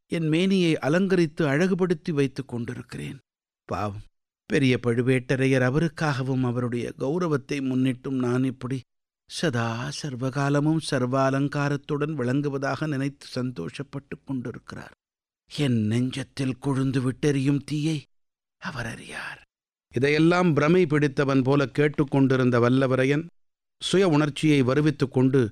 என் மேனியை அலங்கரித்து அழகுபடுத்தி வைத்துக் கொண்டிருக்கிறேன். பாவம், பெரிய பழுவேட்டரையர் அவருக்காகவும் அவருடைய கௌரவத்தை முன்னிட்டும் நான் இப்படி சதா சர்வகாலமும் சர்வாலங்காரத்துடன் விளங்குவதாக நினைத்து சந்தோஷப்பட்டு கொண்டிருக்கிறார். என் நெஞ்சத்தில் கொழுந்து விட்டெறியும் தீயை அவர் அறியார். இதையெல்லாம் பிரமை பிடித்தவன் போல கேட்டுக்கொண்டிருந்த வல்லவரையன் சுய உணர்ச்சியை வருவித்துக் கொண்டு,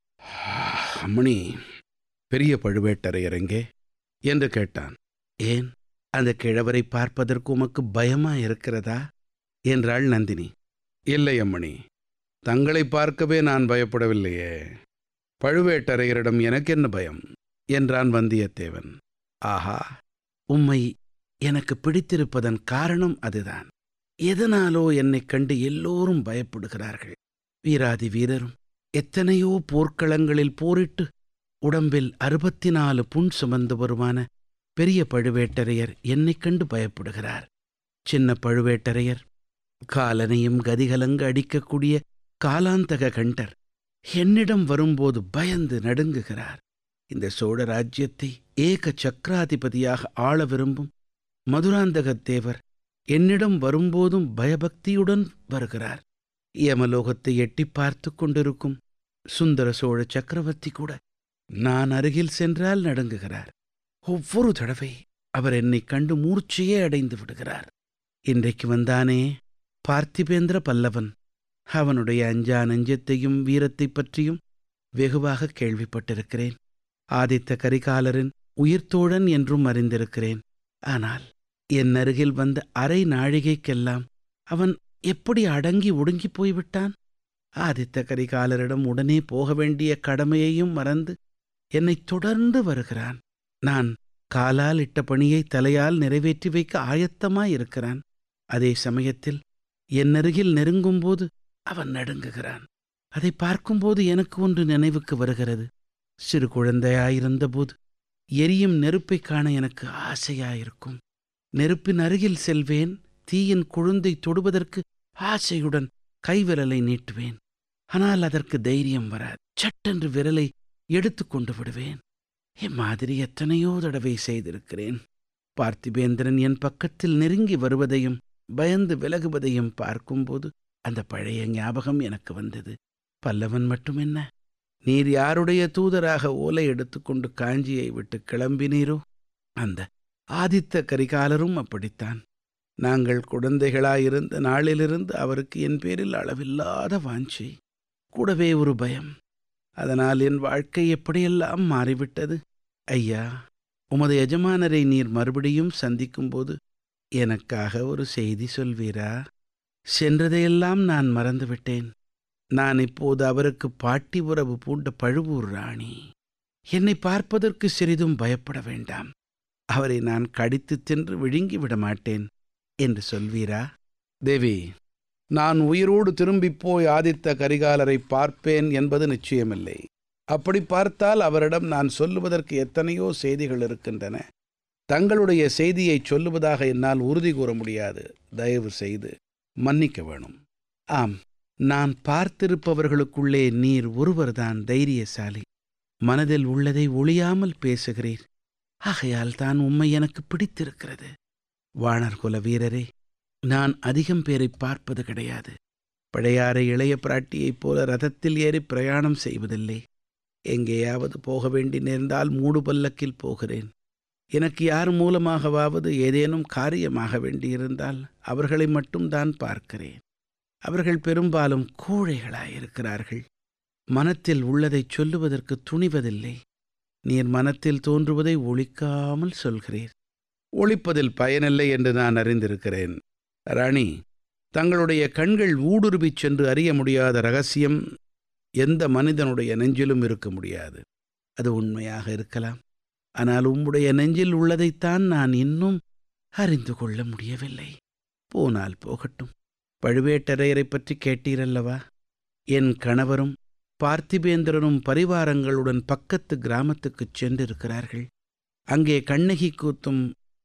அம்மணி, பெரிய பழுவேட்டரையர் எங்கே என்று கேட்டான். ஏன், அந்த கிழவரை பார்ப்பதற்கு உமக்கு பயமா இருக்கிறதா என்றாள் நந்தினி. இல்லை அம்மணி, தங்களை பார்க்கவே நான் பயப்படவில்லையே. பழுவேட்டரையரிடம் எனக்கென்ன பயம் என்றான் வந்தியத்தேவன். ஆஹா, உம்மை எனக்கு பிடித்திருப்பதன் காரணம் அதுதான். எதனாலோ என்னைக் கண்டு எல்லோரும் பயப்படுகிறார்கள். வீராதி வீரரும் எத்தனையோ போர்க்களங்களில் போரிட்டு உடம்பில் 64 புண் சுமந்து வருமான பெரிய பழுவேட்டரையர் என்னைக் கண்டு பயப்படுகிறார். சின்ன பழுவேட்டரையர் காலனையும் கதிகலங்க அடிக்கக்கூடிய காலாந்தக கண்டர் என்னிடம் வரும்போது பயந்து நடுங்குகிறார். இந்த சோழ ராஜ்யத்தை ஏக சக்கராதிபதியாக ஆள விரும்பும் மதுராந்தகத்தேவர் என்னிடம் வரும்போதும் பயபக்தியுடன் வருகிறார். யமலோகத்தை எட்டி பார்த்து கொண்டிருக்கும் சுந்தர சோழ சக்கரவர்த்தி கூட நான் அருகில் சென்றால் நடுங்குகிறார். ஒவ்வொரு தடவை அவர் என்னைக் கண்டு மூர்ச்சையே அடைந்து விடுகிறார். இன்றைக்கு வந்தானே பார்த்திபேந்திர பல்லவன், அவனுடைய அஞ்சா நெஞ்சத்தையும் வீரத்தைப் பற்றியும் வெகுவாக கேள்விப்பட்டிருக்கிறேன். ஆதித்த கரிகாலரின் உயிர்த்தோழன் என்றும் அறிந்திருக்கிறேன். ஆனால் என் அருகில் வந்த அரை நாழிகைக்கெல்லாம் அவன் எப்படி அடங்கி ஒடுங்கி போய்விட்டான். ஆதித்த கரிகாலரிடம் உடனே போக வேண்டிய கடமையையும் மறந்து என்னை தொடர்ந்து வருகிறான். நான் காலால் இட்ட பணியை தலையால் நிறைவேற்றி வைக்க ஆயத்தமாயிருக்கிறான். அதே சமயத்தில் என் அருகில் நெருங்கும்போது அவன் நடுங்குகிறான். அதை பார்க்கும்போது எனக்கு ஒன்று நினைவுக்கு வருகிறது. சிறு குழந்தையாயிருந்தபோது எரியும் நெருப்பைக் காண எனக்கு ஆசையாயிருக்கும். நெருப்பின் அருகில் செல்வேன். தீயின் கொழுந்தை தொடுவதற்கு ஆசையுடன் கைவிரலை நீட்டுவேன். ஆனால் அதற்கு தைரியம் வராது. சட்டென்று விரலை எடுத்து கொண்டு விடுவேன். இம்மாதிரி எத்தனையோ தடவை செய்திருக்கிறேன். பார்த்திபேந்திரன் என் பக்கத்தில் நெருங்கி வருவதையும் பயந்து விலகுவதையும் பார்க்கும்போது அந்த பழைய ஞாபகம் எனக்கு வந்தது. பல்லவன் மட்டுமென்ன, நீர் யாருடைய தூதராக ஓலை எடுத்துக்கொண்டு காஞ்சியை விட்டு கிளம்பினீரோ அந்த ஆதித்த கரிகாலரும் அப்படித்தான். நாங்கள் குழந்தைகளாயிருந்த நாளிலிருந்து அவருக்கு என் பேரில் அளவில்லாத வாஞ்சை, கூடவே ஒரு பயம். அதனால் என் வாழ்க்கை எப்படியெல்லாம் மாறிவிட்டது. ஐயா, உமது எஜமானரை நீர் மறுபடியும் சந்திக்கும்போது எனக்காக ஒரு செய்தி சொல்வீரா? சென்றதையெல்லாம் நான் மறந்துவிட்டேன். நான் இப்போது அவருக்கு பாட்டி உறவு பூண்ட பழுவூர் ராணி. என்னை பார்ப்பதற்கு சிறிதும் பயப்பட வேண்டாம். அவரை நான் கடித்து தின்று விழுங்கி விட மாட்டேன் என்று சொல்வீரா? தேவி, நான் உயிரோடு திரும்பிப் போய் ஆதித்த கரிகாலரை பார்ப்பேன் என்பது நிச்சயமில்லை. அப்படி பார்த்தால் அவரிடம் நான் சொல்லுவதற்கு எத்தனையோ செய்திகள் இருக்கின்றன. தங்களுடைய செய்தியை சொல்லுவதாக என்னால் உறுதி கூற முடியாது. தயவு செய்து மன்னிக்க வேணும். ஆம், நான் பார்த்திருப்பவர்களுக்குள்ளே நீர் ஒருவர்தான் தைரியசாலி. மனதில் உள்ளதை ஒளியாமல் பேசுகிறீர். ஆகையால் தான் உம்மை எனக்கு பிடித்திருக்கிறது. வாணர்குல வீரரே, நான் அதிகம் பேரை பார்ப்பது கிடையாது. பழையாறை இளைய பிராட்டியைப் போல ரதத்தில் ஏறி பிரயாணம் செய்வதில்லை. எங்கேயாவது போக வேண்டி நேர்ந்தால் மூடு பல்லக்கில் போகிறேன். எனக்கு யார் மூலமாகவாவது ஏதேனும் காரியமாக வேண்டியிருந்தால் அவர்களை மட்டும் தான் பார்க்கிறேன். அவர்கள் பெரும்பாலும் கோழைகளாயிருக்கிறார்கள். மனத்தில் உள்ளதை சொல்லுவதற்கு துணிவதில்லை. நீர் மனத்தில் தோன்றுவதை ஒளிக்காமல் சொல்கிறீர். ஒளிப்பதில் பயனில்லை என்று நான் அறிந்திருக்கிறேன். ராணி, தங்களுடைய கண்கள் ஊடுருவிச் சென்று அறிய முடியாத ரகசியம் எந்த மனிதனுடைய நெஞ்சிலும் இருக்க முடியாது. அது உண்மையாக இருக்கலாம். ஆனால் உம்முடைய நெஞ்சில் உள்ளதைத்தான் நான் இன்னும் அறிந்து கொள்ள முடியவில்லை. போனால் போகட்டும். பழுவேட்டரையரை பற்றி கேட்டீரல்லவா? என் கணவரும் பார்த்திபேந்திரனும் பரிவாரங்களுடன் பக்கத்து கிராமத்துக்குச் சென்றிருக்கிறார்கள். அங்கே கண்ணகி கூத்தும்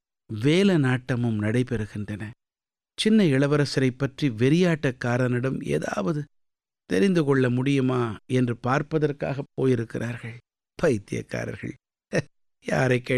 வேல நாட்டமும் நடைபெறுகின்றன. சின்ன இளவரசரை பற்றி வெறியாட்டக்காரனிடம் ஏதாவது தெரிந்து கொள்ள முடியுமா என்று பார்ப்பதற்காக போயிருக்கிறார்கள். பைத்தியக்காரர்கள்! யாரை